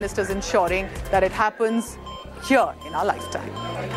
Ministers ensuring that it happens here in our lifetime.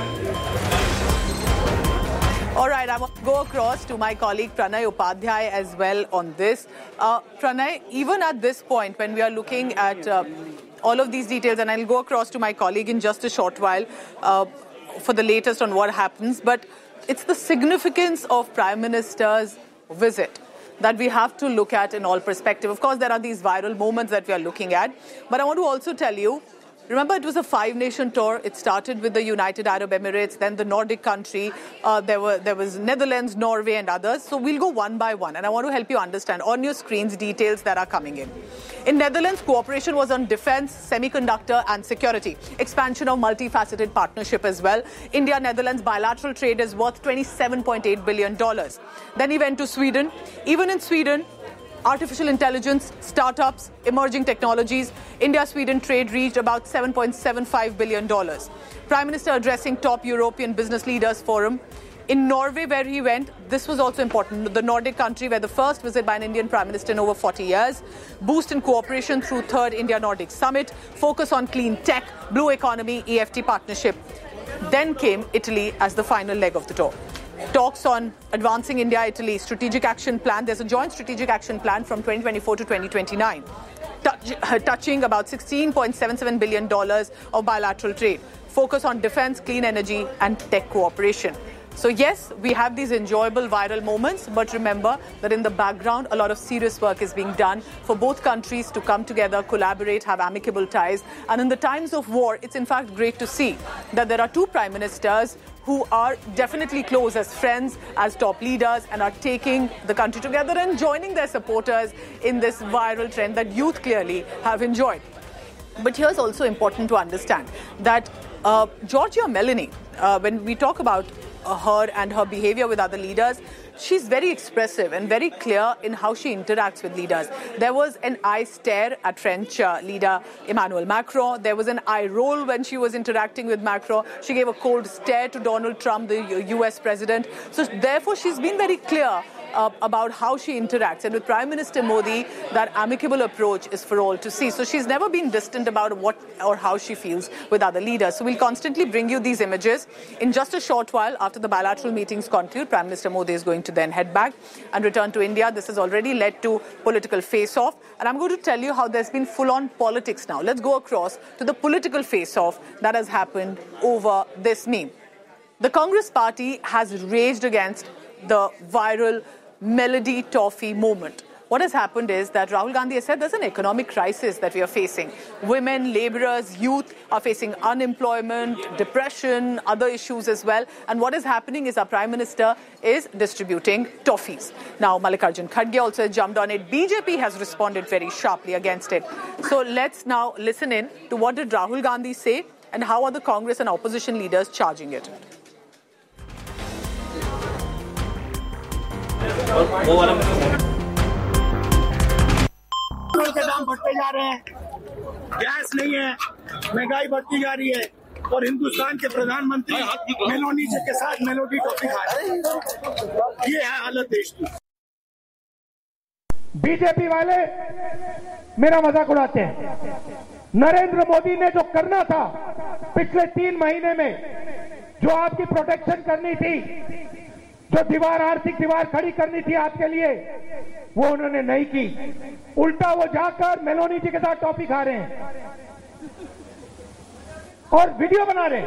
All right, I want to go across to my colleague Pranay Upadhyay as well on this. Pranay, even at this point, when we are looking at all of these details, and I'll go across to my colleague in just a short while for the latest on what happens, but it's the significance of Prime Minister's visit that we have to look at in all perspective. Of course, there are these viral moments that we are looking at, but I want to also tell you, remember, it was a 5-nation tour. It started with the United Arab Emirates, then the Nordic country. There was Netherlands, Norway, and others. So we'll go one by one, and I want to help you understand on your screens details that are coming in. In Netherlands, cooperation was on defense, semiconductor, and security. Expansion of multifaceted partnership as well. India-Netherlands bilateral trade is worth $27.8 billion. Then he went to Sweden. Even in Sweden, artificial intelligence, startups, emerging technologies, India-Sweden trade reached about $7.75 billion. Prime Minister addressing top European business leaders forum. In Norway, where he went, this was also important. The Nordic country, where the first visit by an Indian Prime Minister in over 40 years. Boost in cooperation through 3rd India-Nordic Summit. Focus on clean tech, blue economy, EFT partnership. Then came Italy as the final leg of the tour. Talks on advancing India-Italy strategic action plan. There's a joint strategic action plan from 2024 to 2029, touching about $16.77 billion of bilateral trade. Focus on defense, clean energy, and tech cooperation. So yes, we have these enjoyable viral moments, but remember that in the background, a lot of serious work is being done for both countries to come together, collaborate, have amicable ties. And in the times of war, it's in fact great to see that there are two prime ministers who are definitely close as friends, as top leaders, and are taking the country together and joining their supporters in this viral trend that youth clearly have enjoyed. But here's also important to understand that Giorgia Meloni, when we talk about her and her behavior with other leaders, she's very expressive and very clear in how she interacts with leaders. There was an eye stare at French leader Emmanuel Macron. There was an eye roll when she was interacting with Macron. She gave a cold stare to Donald Trump, the US president. So therefore, she's been very clear about how she interacts. And with Prime Minister Modi, that amicable approach is for all to see. So she's never been distant about what or how she feels with other leaders. So we'll constantly bring you these images. In just a short while, after the bilateral meetings conclude, Prime Minister Modi is going to then head back and return to India. This has already led to political face-off. And I'm going to tell you how there's been full-on politics now. Let's go across to the political face-off that has happened over this meme. The Congress party has raged against the viral Melody Toffee moment. What has happened is that Rahul Gandhi has said there's an economic crisis that we are facing. Women, laborers, youth are facing unemployment, depression, other issues as well. And what is happening is our Prime Minister is distributing toffees. Now, Mallikarjun Kharge also jumped on it. BJP has responded very sharply against it. So let's now listen in to what did Rahul Gandhi say and how are the Congress and opposition leaders charging it. के दाम बढ़ते जा रहे हैं, gas नहीं है, महंगाई बढ़ती जा रही है और हिंदुस्तान के प्रधानमंत्री मेलोनी जी के साथ मेलोडी टॉफी खा रहे हैं। ये है हालत देश की। बीजेपी वाले मेरा मजाक उड़ाते हैं। नरेंद्र मोदी ने जो करना था पिछले 3 महीने में, जो आपकी प्रोटेक्शन करनी थी, जो दीवार, आर्थिक दीवार खड़ी करनी थी आपके लिए, वो उन्होंने नहीं की। उल्टा वो जाकर मेलोनी जी के साथ टॉफी खा रहे हैं और वीडियो बना रहे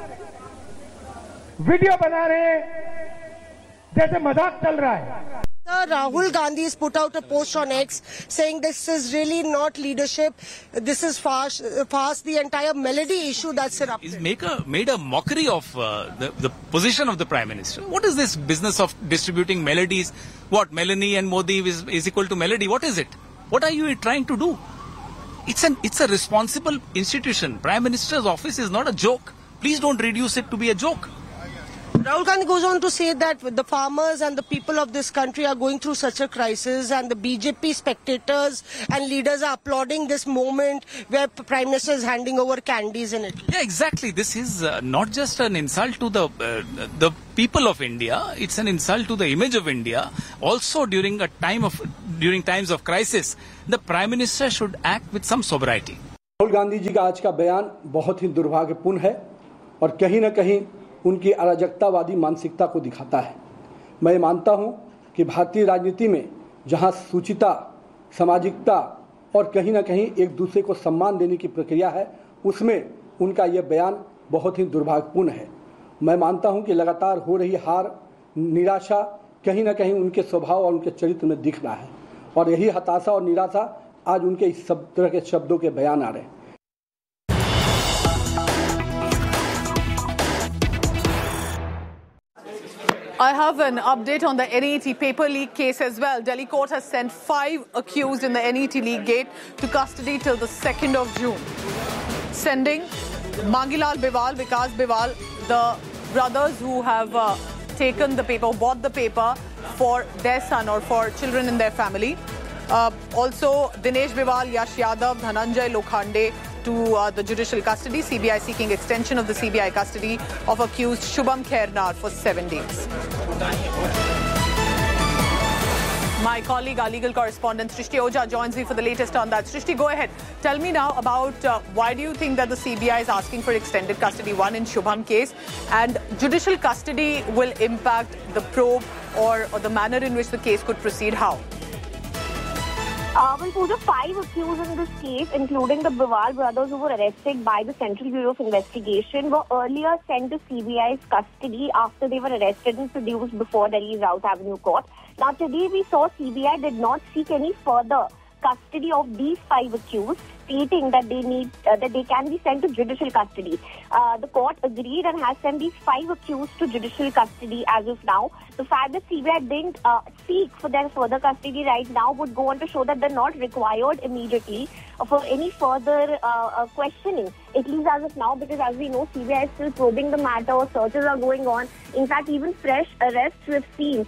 हैं जैसे मजाक चल रहा है। Rahul Gandhi has put out a post on X saying this is really not leadership. This is fast the entire melody issue that's erupted. He's made a mockery of the position of the Prime Minister. What is this business of distributing melodies? What, Melanie and Modi is equal to melody? What is it? What are you trying to do? It's a responsible institution. Prime Minister's office is not a joke. Please don't reduce it to be a joke. Rahul Gandhi goes on to say that the farmers and the people of this country are going through such a crisis, and the BJP spectators and leaders are applauding this moment where Prime Minister is handing over candies in it. Yeah, exactly. This is not just an insult to the people of India. It's an insult to the image of India. Also, during times of crisis, the Prime Minister should act with some sobriety. Rahul Gandhi ji का आज का बयान बहुत ही दुर्भाग्यपूर्ण है और कहीं न कहीं उनकी अराजकतावादी मानसिकता को दिखाता है। मैं मानता हूं कि भारतीय राजनीति में जहां सूचिता, सामाजिकता और कहीं न कहीं एक दूसरे को सम्मान देने की प्रक्रिया है, उसमें उनका यह बयान बहुत ही दुर्भाग्यपूर्ण है। मैं मानता हूं कि लगातार हो रही हार, निराशा कहीं न कहीं उनके स्वभाव और उनके चरित्र में दिख रहा है और यही हताशा और निराशा आज उनके इस सब तरह के शब्दों के बयान आ रहे हैं। I have an update on the NET paper leak case as well. Delhi court has sent 5 accused in the NET leak gate to custody till the 2nd of June. Sending Mangilal Biwal, Vikas Biwal, the brothers who have taken the paper, bought the paper for their son or for children in their family. Also Dinesh Biwal, Yash Yadav, Dhananjay Lokhande to the judicial custody. CBI seeking extension of the CBI custody of accused Shubham Khairnar for 7 days. My colleague, our legal correspondent Srishti Ojha joins me for the latest on that. Srishti, go ahead. Tell me now about why do you think that the CBI is asking for extended custody, one in Shubham case, and judicial custody will impact the probe or the manner in which the case could proceed? How? Well, Pooja, 5 accused in this case, including the Biwal brothers who were arrested by the Central Bureau of Investigation, were earlier sent to CBI's custody after they were arrested and produced before Delhi's Rouse Avenue Court. Now, today we saw CBI did not seek any further custody of these 5 accused, stating that they can be sent to judicial custody. The court agreed and has sent these 5 accused to judicial custody as of now. The fact that CBI didn't seek for their further custody right now would go on to show that they're not required immediately for any further questioning, at least as of now, because as we know, CBI is still probing the matter, searches are going on. In fact, even fresh arrests we've seen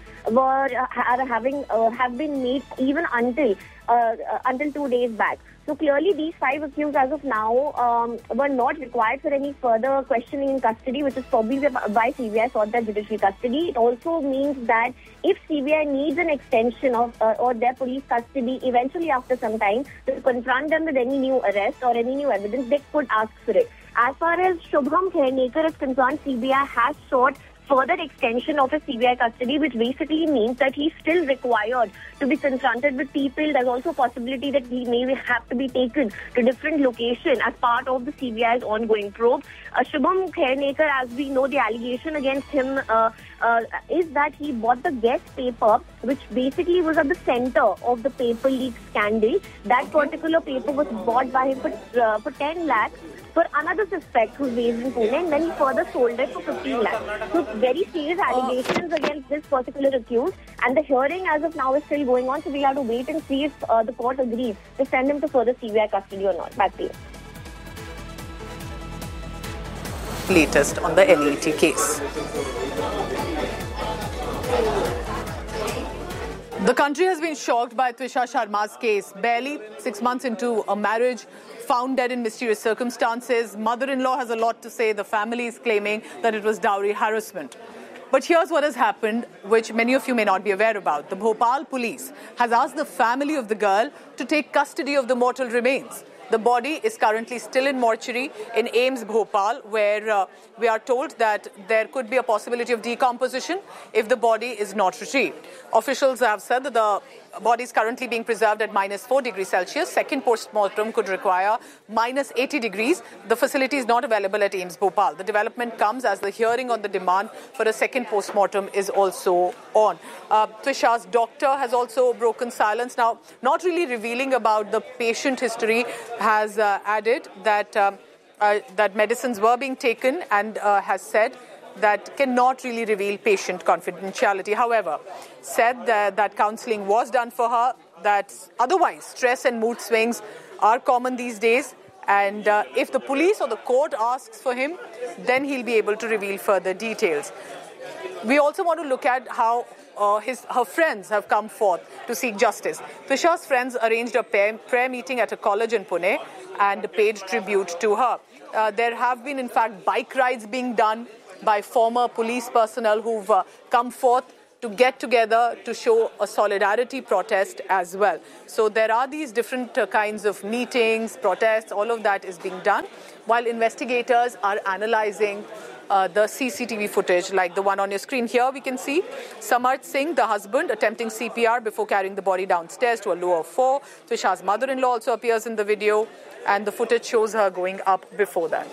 have been made even until 2 days back. So clearly these 5 accused as of now were not required for any further questioning in custody, which is probably why CBI sought their judicial custody. It also means that if CBI needs an extension of or their police custody eventually after some time to confront them with any new arrest or any new evidence, they could ask for it. As far as Shubham Khairnar is concerned, CBI has sought further extension of his CBI custody, which basically means that he's still required to be confronted with people. There's also a possibility that he may have to be taken to different location as part of the CBI's ongoing probe. Shubham Khairnar, as we know, the allegation against him is that he bought the guest paper, which basically was at the center of the paper leak scandal. That particular paper was bought by him for 10 lakhs. For another suspect who's based in Pune, and then he further sold it for 15 lakhs. So very serious allegations against this particular accused, and the hearing as of now is still going on, so we'll have to wait and see if the court agrees to send him to further CBI custody or not. Back to you. Latest on the NET case. The country has been shocked by Twisha Sharma's case. Barely 6 months into a marriage, found dead in mysterious circumstances. Mother-in-law has a lot to say. The family is claiming that it was dowry harassment. But here's what has happened, which many of you may not be aware about. The Bhopal police has asked the family of the girl to take custody of the mortal remains. The body is currently still in mortuary in AIIMS Bhopal, where we are told that there could be a possibility of decomposition if the body is not retrieved. Officials have said that the body is currently being preserved at -4 degrees Celsius. Second post-mortem could require -80 degrees. The facility is not available at AIIMS Bhopal. The development comes as the hearing on the demand for a second post-mortem is also on. Twisha's doctor has also broken silence. Now, not really revealing about the patient history, has added that that medicines were being taken and has said that cannot really reveal patient confidentiality. However, said that counseling was done for her, that otherwise stress and mood swings are common these days, and if the police or the court asks for him, then he'll be able to reveal further details. We also want to look at how her friends have come forth to seek justice. Twisha's friends arranged a prayer meeting at a college in Pune and paid tribute to her. There have been, in fact, bike rides being done by former police personnel who've come forth to get together to show a solidarity protest as well. So there are these different kinds of meetings, protests, all of that is being done while investigators are analyzing the CCTV footage like the one on your screen. Here we can see Samarth Singh, the husband, attempting CPR before carrying the body downstairs to a lower 4. Twisha's mother-in-law also appears in the video and the footage shows her going up before that.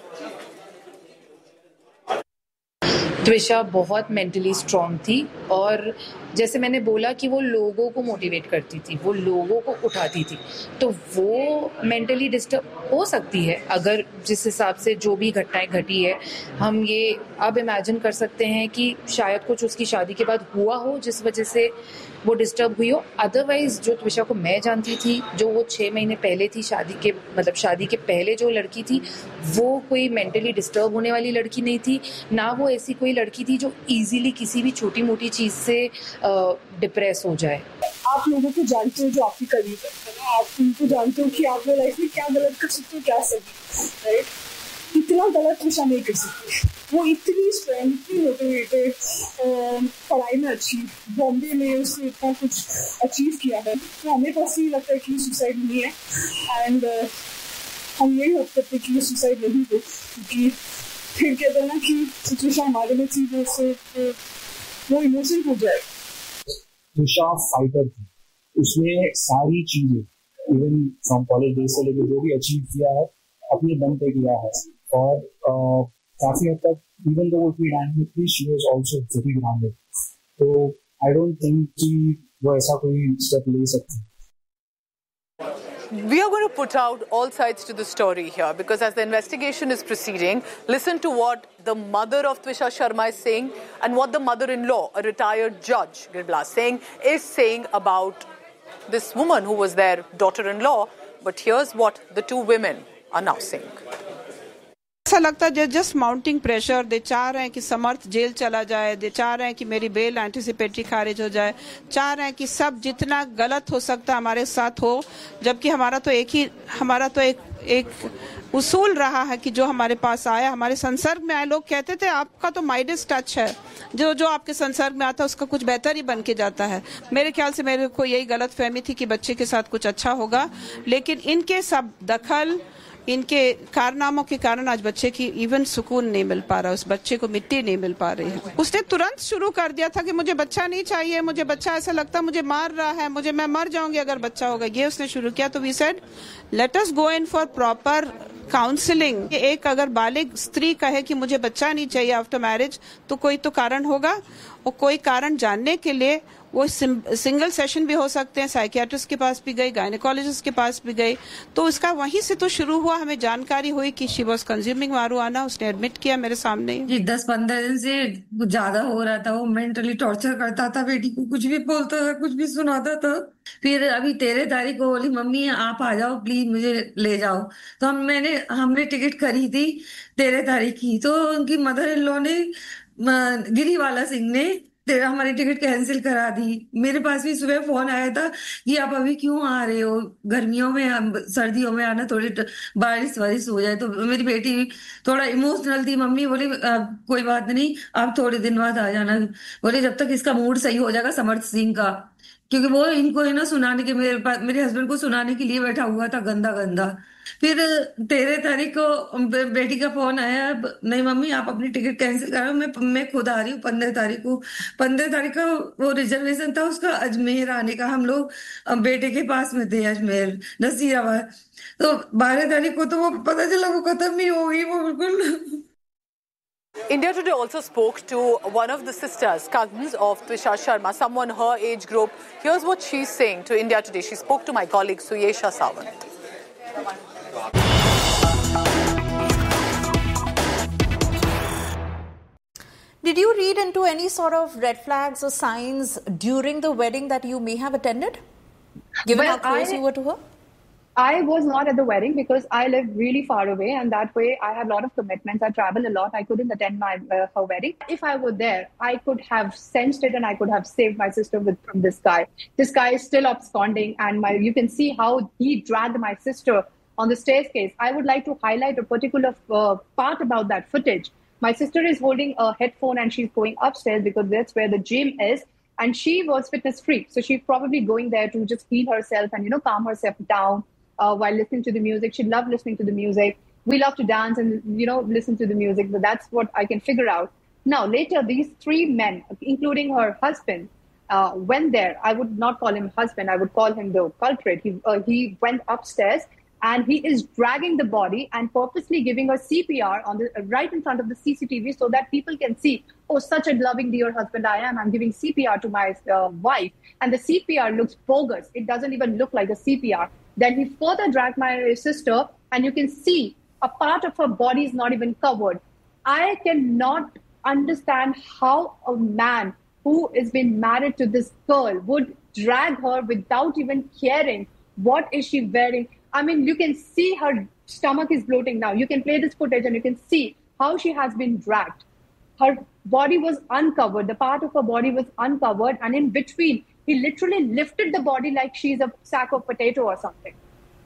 Twisha बहुत mentally strong थी और जैसे मैंने बोला कि वो लोगों को मोटिवेट करती थी, वो लोगों को उठाती थी, तो वो मेंटली डिस्टर्ब हो सकती है अगर जिस हिसाब से जो भी घटनाएं घटी है। हम ये अब इमेजिन कर सकते हैं कि शायद कुछ उसकी शादी के बाद हुआ हो जिस वजह से वो डिस्टर्ब हुई हो। अदरवाइज जो त्विशा को मैं जानती थी, जो वो 6 महीने पहले थी शादी के पहले जो लड़की थी, वो कोई मेंटली डिस्टर्ब होने वाली लड़की नहीं थी, ना वो ऐसी कोई लड़की थी जो इजीली किसी भी छोटी मोटी चीज से डिप्रेस हो जाए। आप लोगों को जानते हो जो आपकी करीब है, आप उनको जानते हो कि आप लोग लाइफ में क्या गलत कर सकते हो, क्या सही, राइट? इतना गलत त्विशा नहीं कर सकती। वो इतनी स्ट्रेंथ, इतनी मोटिवेटेड, पढ़ाई में अच्छी, बॉम्बे में उसने इतना कुछ अचीव किया है, तो हमें पर्सनली लगता है कि सुसाइड नहीं है। एंड हम यही होप करते कि सुसाइड नहीं हो, क्योंकि फिर कहते हैं ना कि त्विशा हमारे में थी, वो इमोशन हो जाए। त्विशा फाइटर थी, उसने सारी चीजें इवन फ्रॉम कॉलेज डेज से लेकर जो भी अचीव किया है अपने दम पे किया है और काफी हद तक इवन दो वो डायनामिक थी, she was also very grounded. तो आई डोंट थिंक कि वो ऐसा कोई स्टेप ले सकती। We are going to put out all sides to the story here because as the investigation is proceeding, listen to what the mother of Twisha Sharma is saying and what the mother-in-law, a retired judge, Girbla Singh, is saying about this woman who was their daughter-in-law. But here's what the two women are now saying. ऐसा लगता है just mounting pressure. दे चाह रहे हैं कि समर्थ jail चला जाए, दे चाह रहे हैं कि मेरी बेल एंटिसिपेटरी खारिज हो जाए, चाह रहे हैं कि सब जितना गलत हो सकता है हमारे साथ हो, जबकि हमारा तो एक उसूल रहा है कि जो हमारे पास आया, हमारे संसर्ग में आए, लोग कहते थे आपका तो माइडस टच है, जो आपके संसर्ग में आता है उसका कुछ बेहतर ही बन के जाता है। मेरे ख्याल से मेरे को यही गलत फहमी थी कि बच्चे के साथ कुछ अच्छा होगा, लेकिन इनके सब दखल, इनके कारनामों के कारण आज बच्चे की इवन सुकून नहीं मिल पा रहा, उस बच्चे को मिट्टी नहीं मिल पा रही है। उसने तुरंत शुरू कर दिया था कि मुझे बच्चा नहीं चाहिए, मुझे बच्चा ऐसा लगता मुझे मार रहा है, मैं मर जाऊंगी अगर बच्चा होगा, ये उसने शुरू किया। तो we said let us go in for proper counselling. एक अगर बालिग स्त्री कहे कि मुझे बच्चा नहीं चाहिए आफ्टर मैरिज, तो कोई तो कारण होगा, और कोई कारण जानने के लिए वो सिंगल सेशन भी हो सकते हैं, साइकियाट्रिस्ट के पास भी गई, गायनेकोलॉजिस्ट के पास भी गई, तो इसका वहीं से तो शुरू हुआ। हमें जानकारी हुई कि शी वाज कंज्यूमिंग मारिजुआना, उसने एडमिट किया मेरे सामने ही। 10-15 दिन से ज्यादा हो रहा था, वो मेंटली टॉर्चर करता था बेटी को, कुछ भी बोलता था, कुछ भी सुनाता था। फिर अभी 13 तारीख को बोली मम्मी आप आ जाओ प्लीज, मुझे ले जाओ। तो हमने टिकट करी थी 13 तारीख की, तो उनकी मदर इन लॉ ने, गिरीवाला सिंह ने हमारी टिकट कैंसिल करा दी। मेरे पास भी सुबह फोन आया था कि आप अभी क्यों आ रहे हो, गर्मियों में सर्दियों में आना, थोड़ी बारिश वारिश हो जाए। तो मेरी बेटी थोड़ा इमोशनल थी, मम्मी बोली कोई बात नहीं आप थोड़े दिन बाद आ जाना, बोले जब तक इसका मूड सही हो जाएगा समर्थ सिंह का, क्योंकि वो इनको है ना सुनाने के, मेरे हस्बैंड को सुनाने के लिए बैठा हुआ था गंदा। फिर 13 तारीख को बेटी का फोन आया, नहीं मम्मी आप अपनी टिकट कैंसिल करो, मैं खुद आ रही हूँ 15 तारीख को। 15 तारीख का वो रिजर्वेशन था उसका अजमेर आने का, हम लोग बेटे के पास में थे अजमेर नसीराबाद। तो 12 तारीख को तो वो पता चला वो खत्म ही हो गई, वो बिल्कुल। India Today also spoke to one of the sisters, cousins of Twisha Sharma, someone her age group. Here's what she's saying to India Today. She spoke to my colleague Suyesha Sawant. Did you read into any sort of red flags or signs during the wedding that you may have attended, given how close you were to her? I was not at the wedding because I live really far away, and that way I have a lot of commitments. I travel a lot. I couldn't attend her wedding. If I were there, I could have sensed it and I could have saved my sister from this guy. This guy is still absconding, and you can see how he dragged my sister on the staircase. I would like to highlight a particular part about that footage. My sister is holding a headphone and she's going upstairs because that's where the gym is. And she was fitness freak. So she's probably going there to just heal herself and, calm herself down while listening to the music. She loved listening to the music. We love to dance and, listen to the music. But that's what I can figure out. Now, later, these three men, including her husband, went there. I would not call him husband. I would call him the culprit. He went upstairs and he is dragging the body and purposely giving her CPR on the right in front of the CCTV so that people can see, oh, such a loving, dear husband I am. I'm giving CPR to my wife. And the CPR looks bogus. It doesn't even look like a CPR. Then he further dragged my sister and you can see a part of her body is not even covered. I cannot understand how a man who has been married to this girl would drag her without even caring what is she wearing. I mean, you can see her stomach is bloating now. You can play this footage and you can see how she has been dragged. Her body was uncovered. The part of her body was uncovered. And in between, he literally lifted the body like she's a sack of potato or something.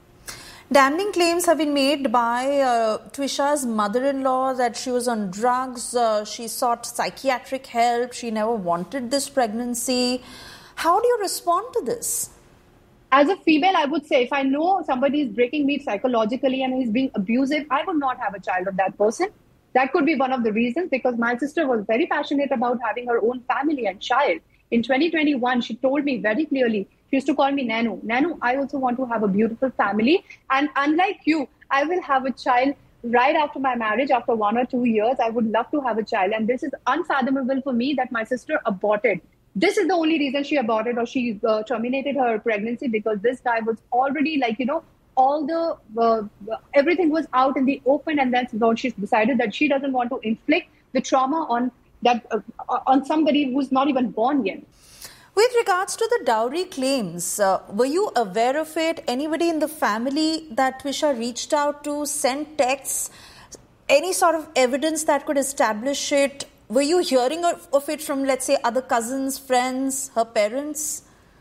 Damning claims have been made by Twisha's mother-in-law that she was on drugs, she sought psychiatric help, she never wanted this pregnancy. How do you respond to this? As a female, I would say if I know somebody is breaking me psychologically and he's being abusive, I would not have a child of that person. That could be one of the reasons because my sister was very passionate about having her own family and child. In 2021, she told me very clearly, she used to call me Nanu. Nanu, I also want to have a beautiful family. And unlike you, I will have a child right after my marriage, after 1 or 2 years. I would love to have a child. And this is unfathomable for me that my sister aborted. This is the only reason she aborted or she terminated her pregnancy because this guy was already all the, everything was out in the open and then she decided that she doesn't want to inflict the trauma on somebody who's not even born yet. With regards to the dowry claims, were you aware of it? Anybody in the family that Twisha reached out to, sent texts, any sort of evidence that could establish it? Were you hearing of it from, let's say, other cousins, friends, her parents?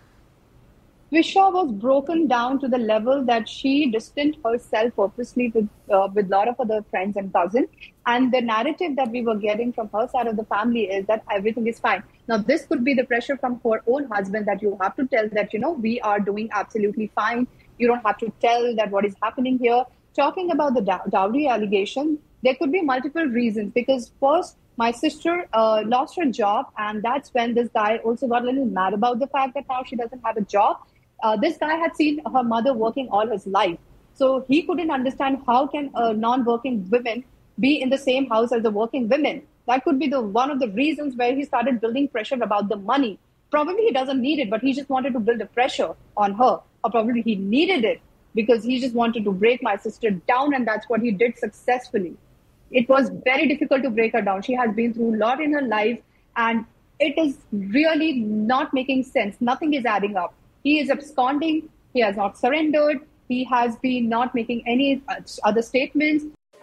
Twisha was broken down to the level that she distanced herself purposely with a lot of other friends and cousins. And the narrative that we were getting from her side of the family is that everything is fine. Now, this could be the pressure from her own husband that you have to tell that, we are doing absolutely fine. You don't have to tell that what is happening here. Talking about the dowry allegation, there could be multiple reasons because first, my sister lost her job, and that's when this guy also got a little mad about the fact that now she doesn't have a job. This guy had seen her mother working all his life. So he couldn't understand how can a non-working woman be in the same house as the working women. That could be one of the reasons where he started building pressure about the money. Probably he doesn't need it, but he just wanted to build a pressure on her. Or probably he needed it because he just wanted to break my sister down, and that's what he did successfully. It was very difficult to break her down. She has been through a lot in her life, and it is really not making sense. Nothing is adding up. He is absconding. He has not surrendered. He has been not making any other statements.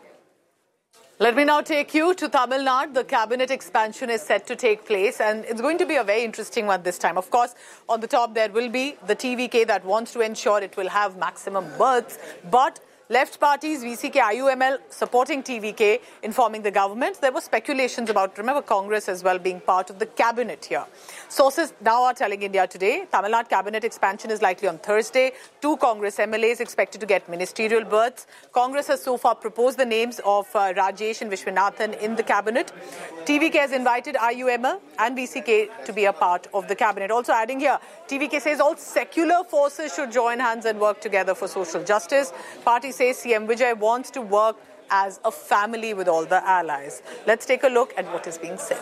Let me now take you to Tamil Nadu. The cabinet expansion is set to take place, and it's going to be a very interesting one this time. Of course, on the top there will be the TVK that wants to ensure it will have maximum berths, but left parties, VCK, IUML supporting TVK, informing the government. There were speculations about, remember, Congress as well being part of the cabinet here. Sources now are telling India Today, Tamil Nadu cabinet expansion is likely on Thursday. 2 Congress MLAs expected to get ministerial berths. Congress has so far proposed the names of Rajesh and Vishwanathan in the cabinet. TVK has invited IUML and VCK to be a part of the cabinet. Also adding here, TVK says all secular forces should join hands and work together for social justice. Party says CM Vijay wants to work as a family with all the allies. Let's take a look at what is being said.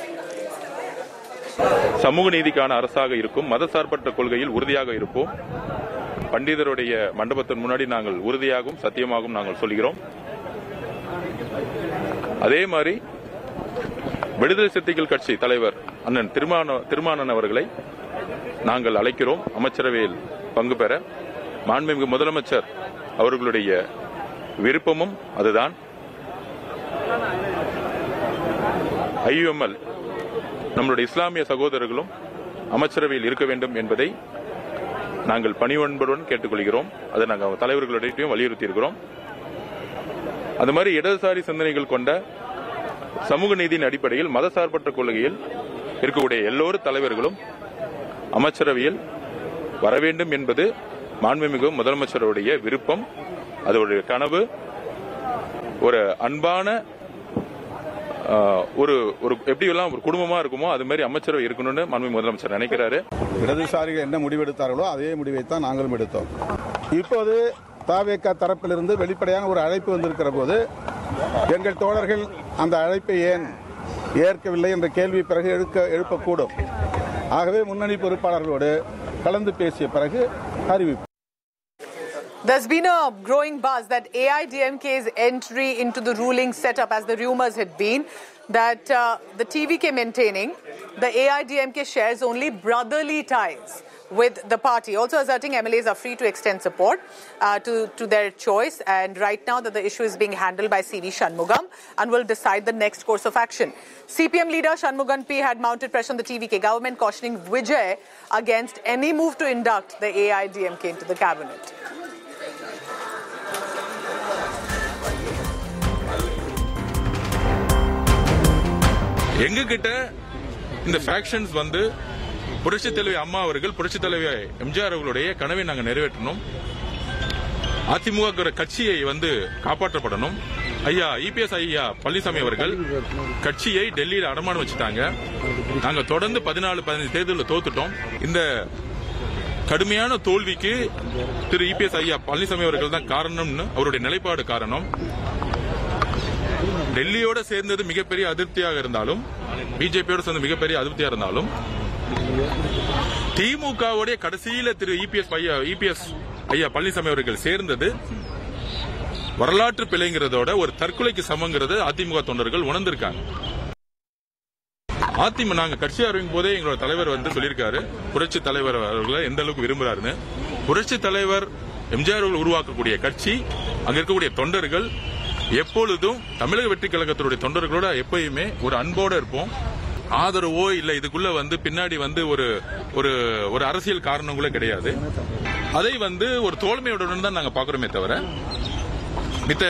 சமூக நீதிக்கான அரசாக இருக்கும், மதசார்பற்ற கொள்கையில் உறுதியாக இருப்போம். பண்டிதருடைய மண்டபத்தின் முன்னாடி நாங்கள் உறுதியாகவும் சத்தியமாகவும் நாங்கள் சொல்கிறோம். அதே மாதிரி விடுதலை சிறுத்தைகள் கட்சி தலைவர் அண்ணன் திருமானன் அவர்களை நாங்கள் அழைக்கிறோம் அமைச்சரவையில் பங்கு பெற. மாண்புமிகு முதலமைச்சர் அவர்களுடைய விருப்பமும் அதுதான். ஐயுஎம்எல் நம்முடைய இஸ்லாமிய சகோதரர்களும் அமைச்சரவையில் இருக்க வேண்டும் என்பதை நாங்கள் பணிவன்புடன் கேட்டுக்கொள்கிறோம். அதை நாங்கள் தலைவர்களிடையும் வலியுறுத்தி இருக்கிறோம். அது மாதிரி இடதுசாரி சிந்தனைகள் கொண்ட சமூக நீதியின் அடிப்படையில் மதசார்பற்ற கொள்கையில் இருக்கக்கூடிய எல்லோரும் தலைவர்களும் அமைச்சரவையில் வர வேண்டும் என்பது மாண்புமிகு முதலமைச்சருடைய விருப்பம், அதோடைய கனவு. ஒரு அன்பான ஒரு எப்படி எல்லாம் ஒரு குடும்பமா இருக்குமோ அது மாதிரி அமைச்சரவை இருக்கணும்னு மாண்புமிகு முதலமைச்சர் நினைக்கிறாரு. இடதுசாரிகள் என்ன முடிவெடுத்தார்களோ அதே முடிவை தான் நாங்களும் எடுத்தோம். இப்போது தாவேகா தரப்பிலிருந்து வெளிப்படையான ஒரு அழைப்பு வந்திருக்கிற போது எங்கள் தோழர்கள் அந்த அழைப்பை ஏன் ஏற்கவில்லை என்ற கேள்வி பிறகு எழுப்பக்கூடும். ஆகவே முன்னணி பொறுப்பாளர்களோடு கலந்து பேசிய பிறகு அறிவிப்பு. There's been a growing buzz that AIDMK's entry into the ruling setup, as the rumours had been, that the TVK maintaining the AIDMK shares only brotherly ties with the party, also asserting MLAs are free to extend support to their choice, and right now that the issue is being handled by CV Shanmugam and will decide the next course of action. CPM leader Shanmugam P had mounted pressure on the TVK government, cautioning Vijay against any move to induct the AIDMK into the cabinet. எங்க கிட்ட இந்த factions வந்து புரட்சித் தலைவி அம்மா அவர்கள், புரட்சித் தலைவி எம்ஜிஆர் அவர்களுடைய கனவை நாங்கள் நிறைவேற்றணும், அதிமுக கட்சியை வந்து காப்பாற்றப்படணும். ஐயா இபிஎஸ் ஐயா பழனிசாமி அவர்கள் கட்சியை டெல்லியில் அடமானம் வச்சுட்டாங்க. நாங்க தொடர்ந்து 14-15 தேர்தலில் தோத்துட்டோம். இந்த கடுமையான தோல்விக்கு திரு இபிஎஸ் ஐயா பழனிசாமி அவர்கள் தான் காரணம்னு அவருடைய நிலைப்பாடு காரணம். டெல்லியோட சேர்ந்தது மிகப்பெரிய அதிருப்தியாக இருந்தாலும், பிஜேபியோட சேர்ந்த மிகப்பெரிய அதிருப்தியாக இருந்தாலும், திமுகவுடைய கடைசியில திரு இபிஎஸ் ஐயா பழனிசாமி அவர்கள் சேர்ந்தது வரலாற்று பிழைங்கிறதோட ஒரு தற்கொலைக்கு சமங்கிறது அதிமுக தொண்டர்கள் உணர்ந்திருக்காங்க. அதிமுக நாங்க கட்சி ஆரம்பிக்கும் போதே எங்களோட தலைவர் வந்து சொல்லியிருக்காரு, புரட்சி தலைவர் அவர்களை எந்த அளவுக்கு விரும்புறாருன்னு. புரட்சி தலைவர் எம்ஜிஆர் உருவாக்கக்கூடிய கட்சி, அங்க இருக்கக்கூடிய தொண்டர்கள் எப்பொழுதும் தமிழக வெற்றி கழகத்தினுடைய தொண்டர்களோட எப்பயுமே ஒரு அன்போட இருப்போம். ஆதரவோ இல்ல இதுக்குள்ள வந்து பின்னாடி வந்து ஒரு அரசியல் காரணங்களோ கிடையாது. அதை வந்து ஒரு தோல்மையுடன் தான் நாங்க பாக்குறோமே தவிர மித்த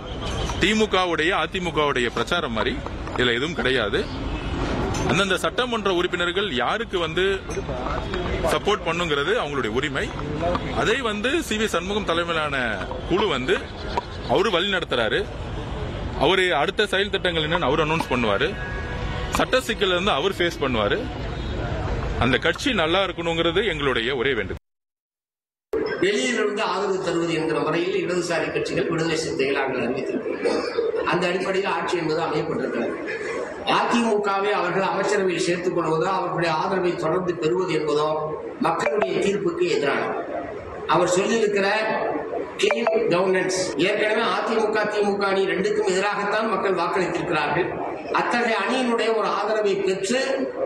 திமுகவுடைய அதிமுகவுடைய பிரச்சாரம் மாதிரி இதுல எதுவும் கிடையாது. அந்தந்த சட்டமன்ற உறுப்பினர்கள் யாருக்கு வந்து சப்போர்ட் பண்ணுங்கிறது அவங்களுடைய உரிமை. அதை வந்து CV சண்முகம் தலைமையிலான குழு வந்து அவரு வழி நடத்துறாரு. அவரு அடுத்த செயல் திட்டங்கள் என்னன்னு அவர் அனௌன்ஸ் பண்ணுவாரு. சட்ட சிக்கல் இருந்து அவர் ஃபேஸ் பண்ணுவாரு. அந்த கட்சி நல்லா இருக்கணுங்கிறது எங்களுடைய ஒரே வேண்டுகோள். டெல்லியிலிருந்து ஆதரவு தருவது என்கிற முறையில் இடதுசாரி கட்சிகள் விடுதலை சிறுத்தைகள் நாங்கள் அறிவித்திருக்கிறோம். அந்த அடிப்படையில் ஆட்சி என்பது அமையப்பட்டிருக்கிறது. அதிமுகவை அவர்கள் அமைச்சரவையில் சேர்த்துக் கொள்வதோ அவர்களுடைய ஆதரவை தொடர்ந்து பெறுவது என்பதோ மக்களுடைய தீர்ப்புக்கு எதிரானது. அவர் சொல்லியிருக்கிற கிளீன் கவர்னன்ஸ் ஏற்கனவே அதிமுக திமுக அணி ரெண்டுக்கும் எதிராகத்தான் மக்கள் வாக்களித்திருக்கிறார்கள். அத்தகைய அணியினுடைய ஒரு ஆதரவை பெற்று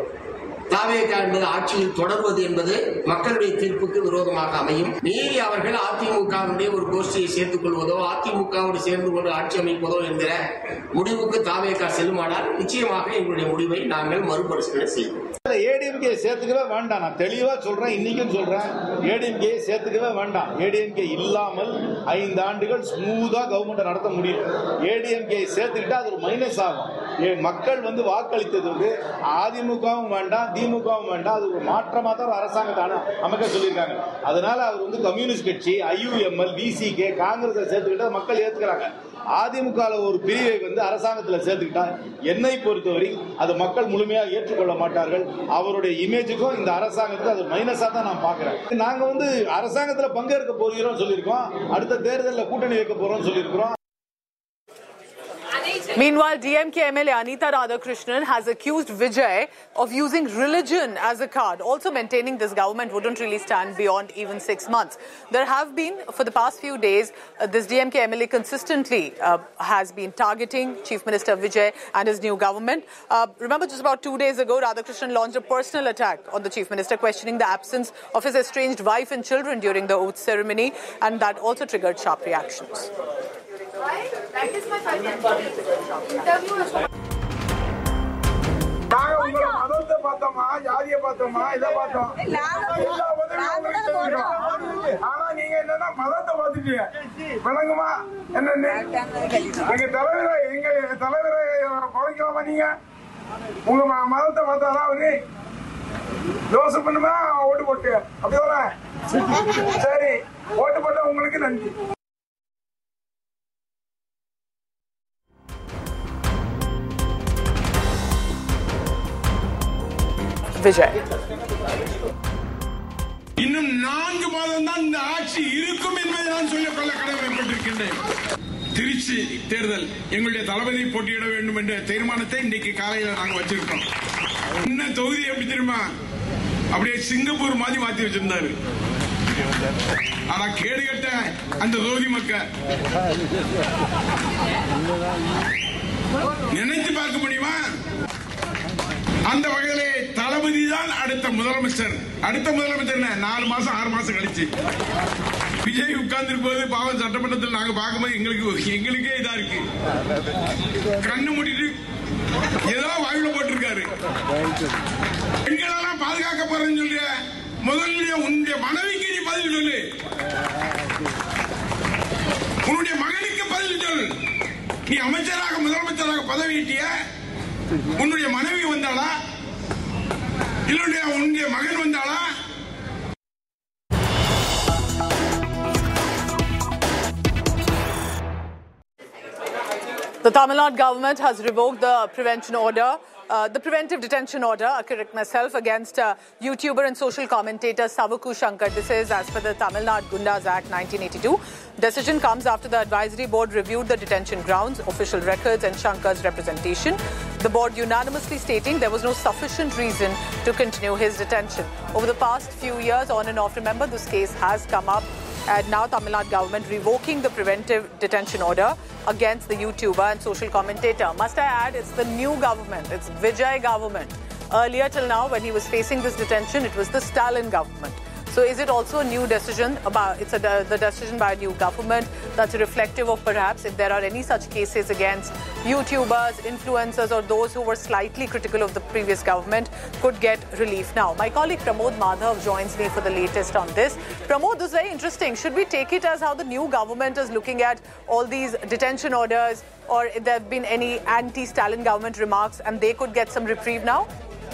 தாவேகா என்பது ஆட்சியில் தொடர்வது என்பது மக்களுடைய தீர்ப்புக்கு விரோதமாக அமையும். மீறி அவர்கள் அதிமுகவுடைய ஒரு கோஷ்டியை சேர்த்துக் கொள்வதோ அதிமுகவோடு சேர்ந்து கொண்டு ஆட்சி அமைப்பதோ என்கிற முடிவுக்கு தாவேகா செல்லுமானால் நிச்சயமாக எங்களுடைய முடிவை நாங்கள் மறுபரிசீலனை செய்வோம். ஏடிஎம்கே சேர்த்துக்கவே வேண்டாம். நான் தெளிவா சொல்றேன், இன்னைக்கும் சொல்றேன், ஏடிஎம்கே சேர்த்துக்கவே வேண்டாம். ஏடிஎம்கே இல்லாமல் 5 ஆண்டுகள் ஸ்மூதா கவர்மெண்ட் நடத்த முடியும். ஏடிஎம்கே சேர்த்துக்கிட்டா அது ஒரு மைனஸ் ஆகும். மக்கள் வந்து வாக்களித்தது வந்து அதிமுகவும் வேண்டாம் திமுகவும் வேண்டாம், அது ஒரு மாற்றமா தான் அரசாங்கத்தை அமைக்க சொல்லியிருக்காங்க. அதனால அவர் வந்து கம்யூனிஸ்ட் கட்சி, IUML, VCK, காங்கிரஸை சேர்த்துக்கிட்டா மக்கள் ஏத்துக்கிறாங்க. அதிமுக ஒரு பிரிவை வந்து அரசாங்கத்தில் சேர்த்துக்கிட்டா என்னை பொறுத்தவரை அது மக்கள் முழுமையாக ஏற்றுக்கொள்ள மாட்டார்கள். அவருடைய இமேஜுக்கும் இந்த அரசாங்கத்துக்கு அது மைனஸா தான் நான் பாக்குறேன். நாங்க வந்து அரசாங்கத்தில் பங்கேற்க போகிறோம் சொல்லியிருக்கோம், அடுத்த தேர்தலில் கூட்டணி வைக்க போறோம் சொல்லியிருக்கிறோம். Meanwhile, DMK MLA Anita Radhakrishnan has accused Vijay of using religion as a card, also maintaining this government wouldn't really stand beyond even 6 months. There have been, for the past few days, this DMK MLA consistently has been targeting Chief Minister Vijay and his new government. Remember, just about 2 days ago, Radhakrishnan launched a personal attack on the Chief Minister, questioning the absence of his estranged wife and children during the oath ceremony, and that also triggered sharp reactions. That is my interview. மதத்தை பார்த்தோமா, ஜாதியை பார்த்தோமா, இதை பார்த்தோம். ஆனா நீங்க என்னன்னா மதத்தை பார்த்துட்டீங்க. வணங்குமா என்ன எங்க தலைவரை குறைக்கலாம் மாட்டீங்க? உங்க மதத்தை பார்த்தாதான் அவரு தோசை பண்ணுமா ஓட்டு போட்டு அப்படிதானே? சரி, ஓட்டு போட்ட உங்களுக்கு நன்றி. Vijay. இன்னும் 4 மாதம் தான் இந்த ஆட்சி இருக்கும் என்பதை நான் சொல்லிக்கொள்ள கடமைப்பட்டிருக்கின்றேன். திருச்சி தேர்தல் எங்களுடைய தளபதி போட்டியிட வேண்டும் என்ற தீர்மானத்தை இன்றைக்கு காலையில் நாங்கள் வச்சிருக்கோம். இன்னும் தொகுதி எப்படி தெரியுமா? அப்படியே சிங்கப்பூர் மாதிரி மாத்தி வச்சிருந்தாரு. ஆனா கேடு கட்ட அந்த தொகுதி மக்கள் நினைத்து பார்க்க முடியுமா? அந்த வகையிலே தளபதி தான் அடுத்த முதலமைச்சர். அடுத்த முதலமைச்சர் 4 மாசம் 6 மாசம் கழிச்சு விஜய் உட்கார்ந்து போது பாவம் சட்டமன்றத்தில் நாங்க பார்க்கும்போது எங்களுக்கே இதா இருக்கு. கண்ணு மூடிட்டு ஏதோ வாயில போட்டிருக்காரு. பெண்களெல்லாம் பாதுகாக்க போறேன்னு சொல்ற முதல்ல உன்னுடைய மனைவிக்கு நீ பதில் சொல்லு, உன்னுடைய மகனுக்கு பதில் சொல்லு. நீ அமைச்சராக முதலமைச்சராக பதவி ஈட்டிய உன்னுடைய மனைவி வந்தாளா இல்ல உன்னுடைய மகன் வந்தாளா? The Tamil Nadu government has revoked the prevention order, the preventive detention order, I correct myself, against YouTuber and social commentator Savukku Shankar. This is as per the Tamil Nadu Gundas Act 1982. Decision comes after the advisory board reviewed the detention grounds, official records and Shankar's representation. The board unanimously stating there was no sufficient reason to continue his detention. Over the past few years, on and off, remember, this case has come up. And now Tamil Nadu government revoking the preventive detention order against the YouTuber and social commentator. Must I add, it's the new government. It's Vijay government. Earlier till now, when he was facing this detention, it was the Stalin government. So is it also a new decision the decision by a new government that's reflective of perhaps if there are any such cases against YouTubers, influencers or those who were slightly critical of the previous government could get relief now? My colleague Pramod Madhav joins me for the latest on this. Pramod, this is very interesting. Should we take it as how the new government is looking at all these detention orders, or if there have been any anti-Stalin government remarks and they could get some reprieve now?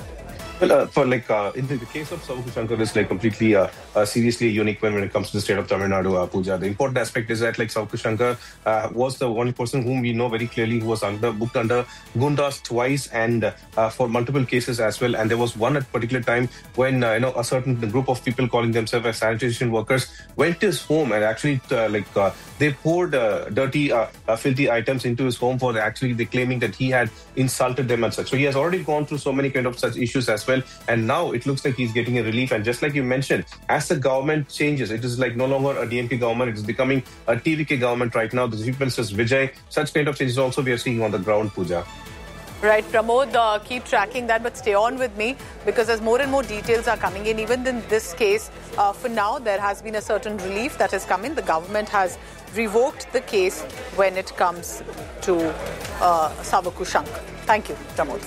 Well, in the case of Savukku Shankar, is completely seriously unique when it comes to the state of Tamil Nadu, Pooja. The important aspect is that Savukku Shankar was the only person whom we know very clearly who was booked under Gundas twice and for multiple cases as well. And there was one at a particular time when a certain group of people calling themselves as sanitation workers went to his home and actually they poured dirty, filthy items into his home for actually they claiming that he had insulted them and such. So he has already gone through so many kind of such issues as well, and now it looks like he's getting a relief. And just like you mentioned, as the government changes, it is no longer a DMK government, it is becoming a TVK government right now. The Chief Minister is Vijay. Such kind of changes also we are seeing on the ground, Pooja. Right, Pramod, keep tracking that, but stay on with me because as more and more details are coming in, even in this case, for now, there has been a certain relief that has come in. The government has revoked the case when it comes to Savukku Shankar. Thank you, Pramod.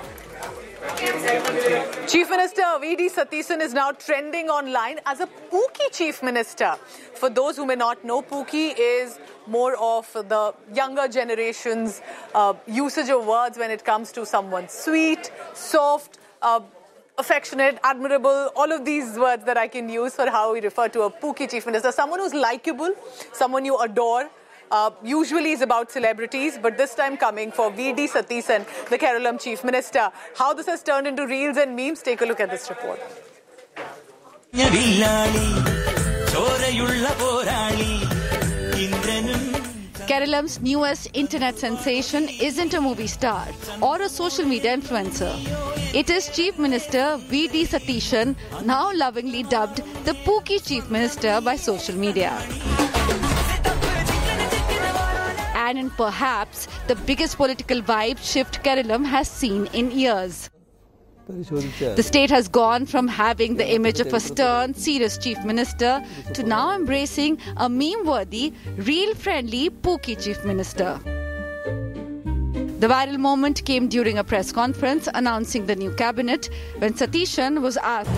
Chief Minister V.D. Satheesan is now trending online as a Pookie Chief Minister. For those who may not know, Pookie is more of the younger generation's usage of words when it comes to someone sweet, soft, affectionate, admirable, all of these words that I can use for how we refer to a Pookie Chief Minister. Someone who's likable, someone you adore. Usually is about celebrities, but this time coming for V.D. Satheesan, the Kerala Chief Minister. How this has turned into reels and memes, take a look at this report. Kerala's newest internet sensation isn't a movie star or a social media influencer. It is Chief Minister V.D. Satheesan, now lovingly dubbed the Pookie Chief Minister by social media. And in perhaps the biggest political vibe shift Kerala has seen in years. The state has gone from having the image of a stern, serious chief minister to now embracing a meme-worthy, reel-friendly Pookie chief minister. The viral moment came during a press conference announcing the new cabinet when Satheesan was asked.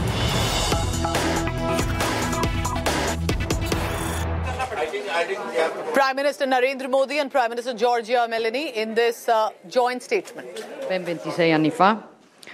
Prime Minister Narendra Modi and Prime Minister Giorgia Meloni in this joint statement. Ben 26 anni fa.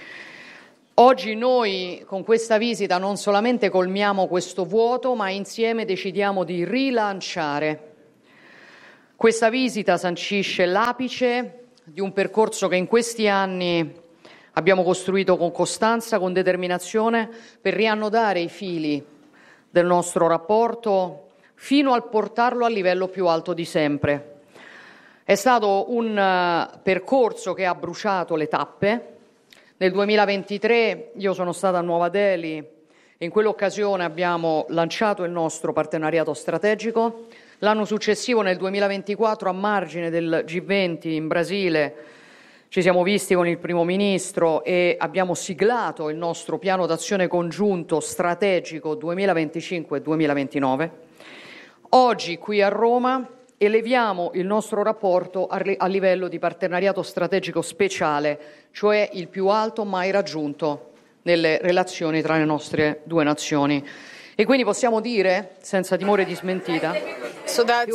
Oggi noi con questa visita non solamente colmiamo questo vuoto, ma insieme decidiamo di rilanciare. Questa visita sancisce l'apice di un percorso che in questi anni abbiamo costruito con costanza, con determinazione, per riannodare i fili del nostro rapporto fino a portarlo al livello più alto di sempre. È stato un percorso che ha bruciato le tappe. Nel 2023 io sono stata a Nuova Delhi e in quell'occasione abbiamo lanciato il nostro partenariato strategico. L'anno successivo, nel 2024, a margine del G20 in Brasile, ci siamo visti con il Primo Ministro e abbiamo siglato il nostro piano d'azione congiunto strategico 2025-2029. Oggi qui a Roma eleviamo il nostro rapporto a livello di partenariato strategico speciale, cioè il più alto mai raggiunto nelle relazioni tra le nostre due nazioni. E quindi possiamo dire, senza timore di smentita, So that's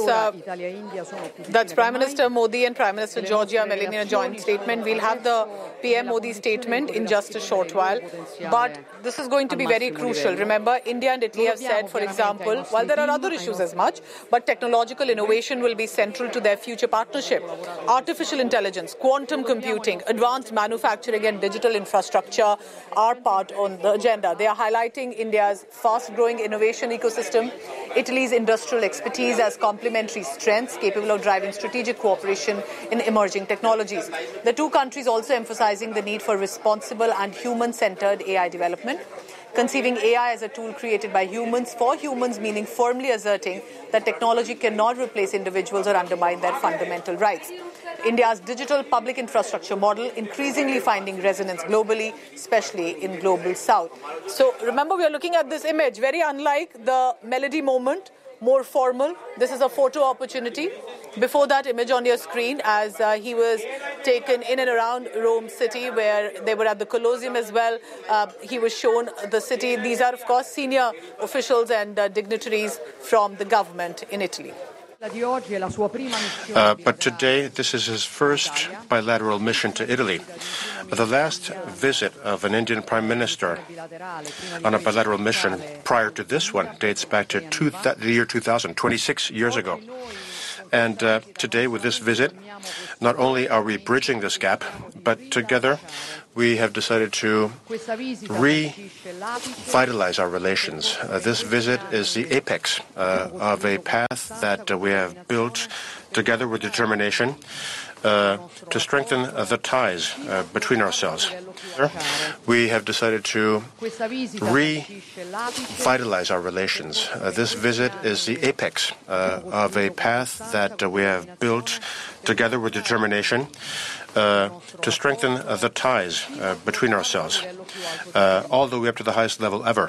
Prime Minister Modi and Prime Minister Giorgia Meloni in a joint statement. We'll have the PM Modi statement in just a short while. But this is going to be very crucial. Remember, India and Italy have said, for example, while there are other issues as much, but technological innovation will be central to their future partnership. Artificial intelligence, quantum computing, advanced manufacturing and digital infrastructure are part on the agenda. They are highlighting India's fast-growing innovation ecosystem, Italy's industrial expertise as complementary strengths capable of driving strategic cooperation in emerging technologies. The two countries also emphasizing the need for responsible and human-centered AI development, conceiving AI as a tool created by humans for humans, meaning firmly asserting that technology cannot replace individuals or undermine their fundamental rights. India's digital public infrastructure model increasingly finding resonance globally, especially in Global South. So remember, we are looking at this image, very unlike the Melody moment, more formal. This is a photo opportunity. Before that image on your screen, as he was taken in and around Rome city, where they were at the Colosseum as well, he was shown the city. These are, of course, senior officials and dignitaries from the government in Italy. But today, this is his first bilateral mission to Italy. The last visit of an Indian Prime Minister on a bilateral mission prior to this one dates back to the year 2000, 26 years ago. And today, with this visit, not only are we bridging this gap, but together we have decided to revitalize our relations. This visit is the apex of a path that we have built together with determination to strengthen the ties between ourselves. We have decided to revitalize our relations. This visit is the apex of a path that we have built together with determination to strengthen the ties between ourselves, all the way up to the highest level ever.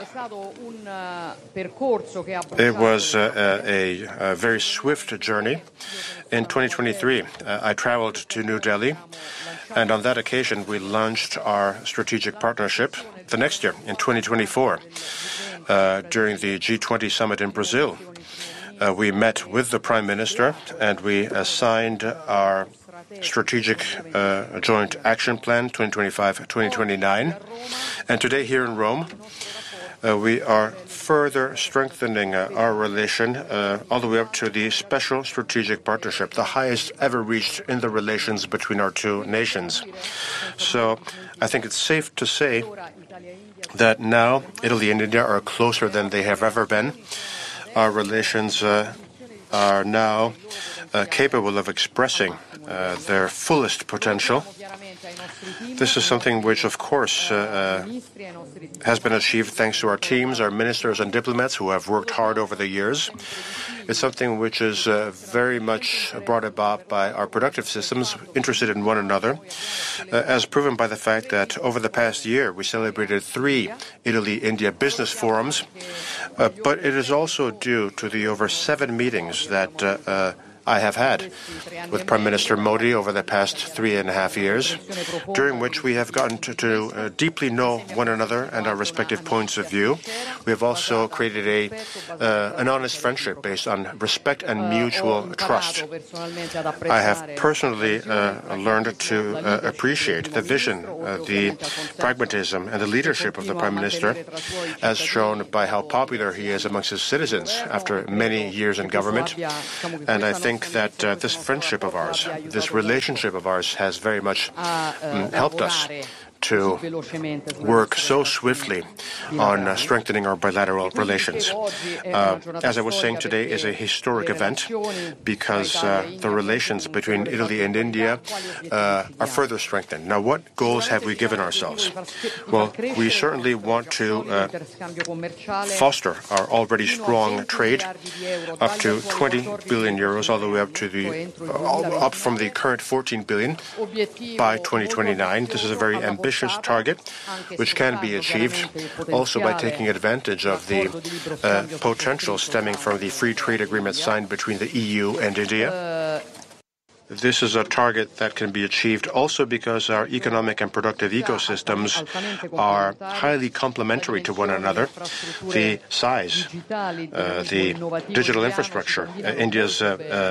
It was a very swift journey. In 2023, I traveled to New Delhi, and on that occasion, we launched our strategic partnership. The next year, in 2024, during the G20 summit in Brazil, we met with the Prime Minister and we assigned our strategic joint action plan 2025-2029. And today here in Rome, we are further strengthening our relation all the way up to the special strategic partnership, the highest ever reached in the relations between our two nations. So I think it's safe to say that now Italy and India are closer than they have ever been. Our relations are now capable of expressing their fullest potential. This is something which, of course, has been achieved thanks to our teams, our ministers and diplomats who have worked hard over the years. It's something which is very much brought about by our productive systems, interested in one another, as proven by the fact that over the past year we celebrated 3 Italy-India business forums, but it is also due to the over 7 meetings that I have had with Prime Minister Modi over the past 3.5 years, during which we have gotten to deeply know one another and our respective points of view. We have also created an honest friendship based on respect and mutual trust. I have personally learned to appreciate the vision, the pragmatism and the leadership of the Prime Minister, as shown by how popular he is amongst his citizens after many years in government. And I think that this friendship of ours, this relationship of ours has very much helped us to work so swiftly on strengthening our bilateral relations. As I was saying, today is a historic event because the relations between Italy and India are further strengthened. Now, what goals have we given ourselves? Well, we certainly want to foster our already strong trade up to 20 billion euros, all the way up from the current 14 billion by 2029. This is a very ambitious target, which can be achieved also by taking advantage of the potential stemming from the free trade agreement signed between the EU and India. This is a target that can be achieved also because our economic and productive ecosystems are highly complementary to one another. The size, the digital infrastructure, India's